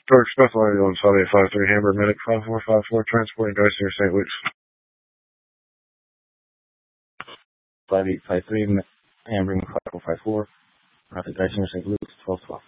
George Special Ambulance 5853 Hamburg Medic 5454 transporting Geisinger St. Luke's. 5853 Hamburg 5454 Geisinger St. Luke's 1212.